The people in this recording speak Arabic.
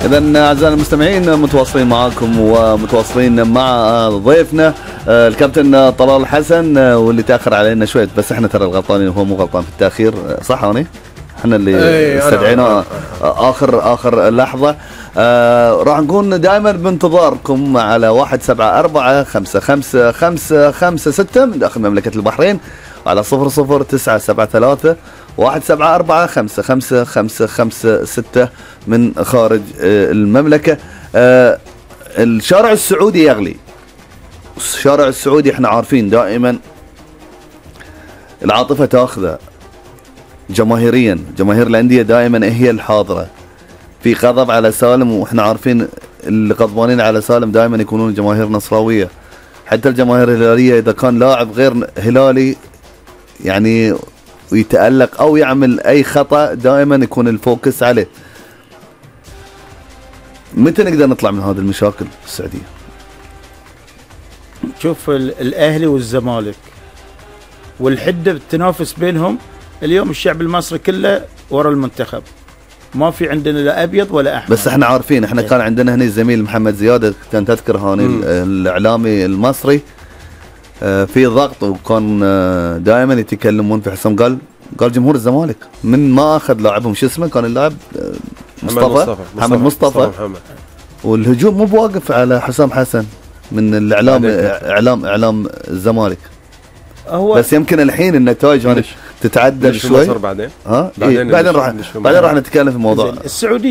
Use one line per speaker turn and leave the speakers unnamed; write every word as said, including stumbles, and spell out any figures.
إذا أعزائنا المستمعين متواصلين معاكم ومتواصلين مع ضيفنا الكابتن طلال حسن، واللي تأخر علينا شوية، بس احنا ترى الغلطانين وهو مو غلطان في التأخير، صح هوني؟ احنا اللي استدعينا آخر آخر لحظة. آه راح نكون دائما بانتظاركم على واحد سبعة أربعة خمسة خمسة خمسة خمسة ستة من داخل مملكة البحرين، وعلى صفر صفر تسعة سبعة ثلاثة واحد سبعة أربعة خمسة خمسة خمسة خمسة ستة من خارج المملكة. آه الشارع السعودي يغلي، الشارع السعودي احنا عارفين دائما العاطفة تاخذه جماهيريا، جماهير الأندية دائما هي الحاضرة في غضب على سالم، واحنا عارفين اللي غضبانين على سالم دائما يكونون جماهير نصراوية، حتى الجماهير الهلالية إذا كان لاعب غير هلالي يعني ويتألق أو يعمل أي خطأ دائما يكون الفوكس عليه. متى نقدر نطلع من هذه المشاكل السعودية؟
شوف الأهلي والزمالك والحدة بالتنافس بينهم اليوم، الشعب المصري كله ورا المنتخب، ما في عندنا لا أبيض ولا أحمر.
بس احنا عارفين، احنا كان عندنا هنا الزميل محمد زيادة، كان تذكر هوني الإعلامي المصري في ضغط، وكان دائما يتكلمون في حسام، قال قال جمهور الزمالك من ما اخذ لاعبهم شو اسمه، كان اللاعب مصطفى محمد مصطفى, مصطفى والهجوم مو بواقف على حسام حسن من الاعلام، اعلام اعلام الزمالك. هو بس يمكن الحين النتائج هون تتعدل شوي
بعدين
ها بعدين, بعدين راح بعدين راح نتكلم في الموضوع
السعودي.